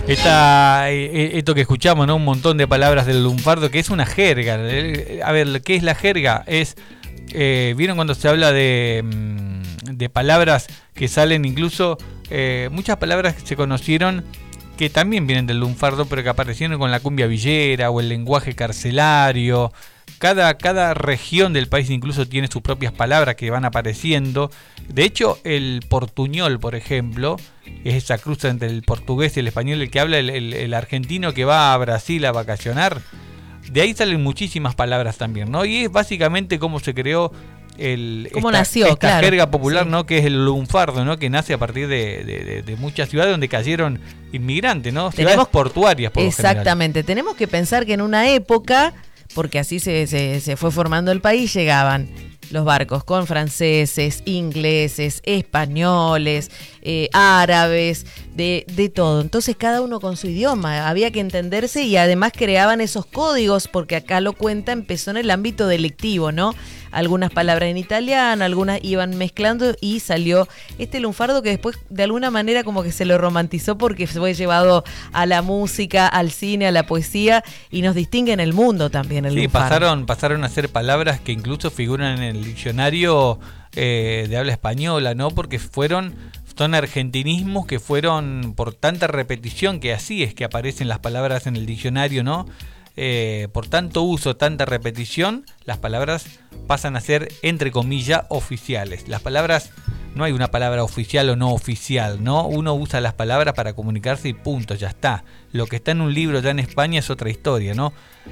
Esto que escuchamos, ¿no? Un montón de palabras del lunfardo, que es una jerga. A ver, ¿qué es la jerga? ¿Vieron cuando se habla de palabras que salen incluso? Muchas palabras que se conocieron que también vienen del lunfardo, pero que aparecieron con la cumbia villera o el lenguaje carcelario. Cada región del país incluso tiene sus propias palabras que van apareciendo. De hecho, el portuñol, por ejemplo, es esa cruza entre el portugués y el español, el que habla el argentino que va a Brasil a vacacionar. De ahí salen muchísimas palabras también, ¿no? Y es básicamente cómo se creó esta jerga popular, sí, ¿no? Que es el lunfardo, ¿no? Que nace a partir de muchas ciudades donde cayeron inmigrantes, ¿no? Ciudades portuarias, por lo general. Exactamente. Tenemos que pensar que en una época, porque así se fue formando el país, llegaban los barcos con franceses, ingleses, españoles, árabes, de todo. Entonces cada uno con su idioma, había que entenderse y además creaban esos códigos, porque acá lo cuenta, empezó en el ámbito delictivo, ¿no? Algunas palabras en italiano, algunas iban mezclando y salió este lunfardo que después de alguna manera como que se lo romantizó porque fue llevado a la música, al cine, a la poesía y nos distingue en el mundo también el lunfardo. Pasaron a ser palabras que incluso figuran en el diccionario de habla española, ¿no? Porque son argentinismos que fueron por tanta repetición, que así es que aparecen las palabras en el diccionario, ¿no? Por tanto uso, tanta repetición, las palabras pasan a ser, entre comillas, oficiales. Las palabras, no hay una palabra oficial o no oficial, ¿no? Uno usa las palabras para comunicarse y punto, ya está. Lo que está en un libro ya en España es otra historia, ¿no?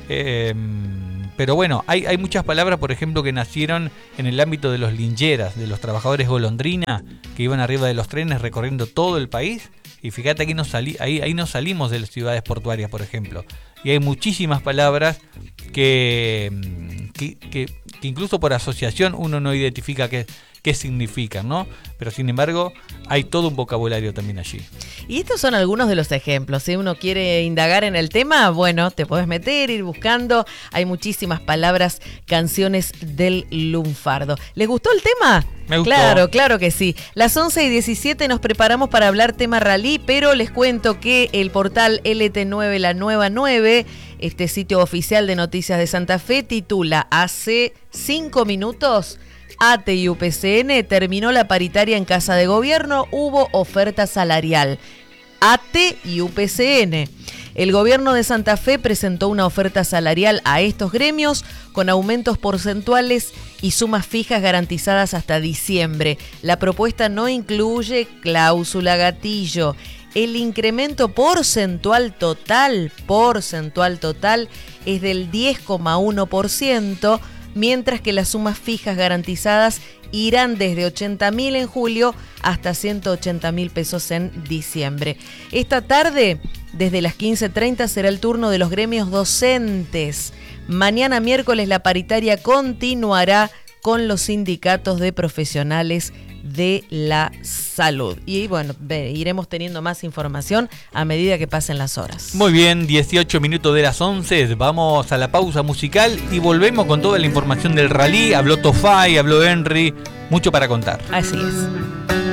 Pero bueno, hay muchas palabras, por ejemplo, que nacieron en el ámbito de los lincheras, de los trabajadores golondrina, que iban arriba de los trenes recorriendo todo el país. Y fíjate que ahí no salimos de las ciudades portuarias, por ejemplo. Y hay muchísimas palabras que incluso por asociación uno no identifica qué significan, ¿no? Pero sin embargo hay todo un vocabulario también allí. Y estos son algunos de los ejemplos. Si uno quiere indagar en el tema, bueno, te puedes meter, ir buscando. Hay muchísimas palabras, canciones del lunfardo. ¿Les gustó el tema? Me gustó. Claro que sí. Las 11:17 nos preparamos para hablar tema rally, pero les cuento que el portal LT9, la nueva 9, este sitio oficial de noticias de Santa Fe, titula hace 5 minutos... ATE y UPCN terminó la paritaria en Casa de Gobierno, hubo oferta salarial. ATE y UPCN. El gobierno de Santa Fe presentó una oferta salarial a estos gremios con aumentos porcentuales y sumas fijas garantizadas hasta diciembre. La propuesta no incluye cláusula gatillo. El incremento porcentual total es del 10,1%, mientras que las sumas fijas garantizadas irán desde 80.000 en julio hasta 180.000 pesos en diciembre. Esta tarde, desde las 15:30, será el turno de los gremios docentes. Mañana miércoles la paritaria continuará con los sindicatos de profesionales de la salud. Y bueno, iremos teniendo más información a medida que pasen las horas. Muy bien, 18 minutos de las 11, vamos a la pausa musical y volvemos con toda la información del rally. Habló Tofay, habló Henry, mucho para contar. Así es.